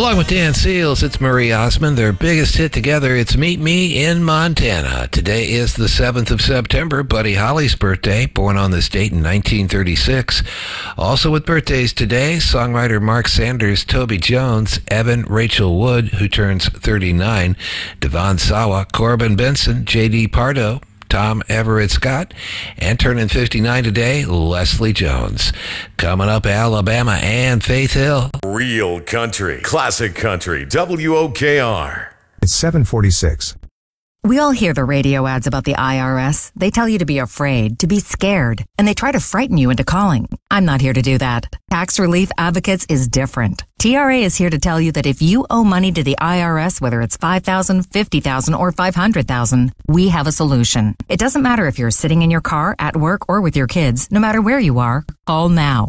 Along with Dan Seals, it's Marie Osmond. Their biggest hit together, it's Meet Me in Montana. Today is the 7th of September, Buddy Holly's birthday, born on this date in 1936. Also with birthdays today, songwriter Mark Sanders, Toby Jones, Evan Rachel Wood, who turns 39, Devon Sawa, Corbin Benson, J.D. Pardo, Tom Everett Scott, and turning 59 today, Leslie Jones. Coming up, Alabama and Faith Hill. Real country, classic country, WOKR. It's 7:46. We all hear the radio ads about the IRS. They tell you to be afraid, to be scared, and they try to frighten you into calling. I'm not here to do that. Tax Relief Advocates is different. TRA is here to tell you that if you owe money to the IRS, whether it's $5,000, $50,000, or $500,000, we have a solution. It doesn't matter if you're sitting in your car, at work, or with your kids. No matter where you are, call now.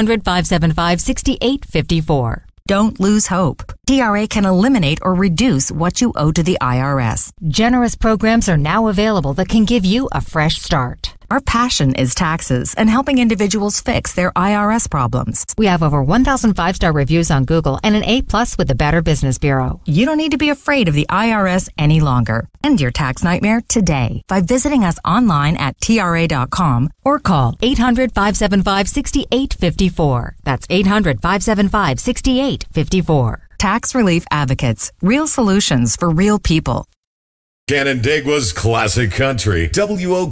800-575-6854. Don't lose hope. TRA can eliminate or reduce what you owe to the IRS. Generous programs are now available that can give you a fresh start. Our passion is taxes and helping individuals fix their IRS problems. We have over 1,000 5-star reviews on Google and an A+ with the Better Business Bureau. You don't need to be afraid of the IRS any longer. End your tax nightmare today by visiting us online at TRA.com or call 800-575-6854. That's 800-575-6854. Tax Relief Advocates. Real solutions for real people. Canandaigua's classic country, WOKR.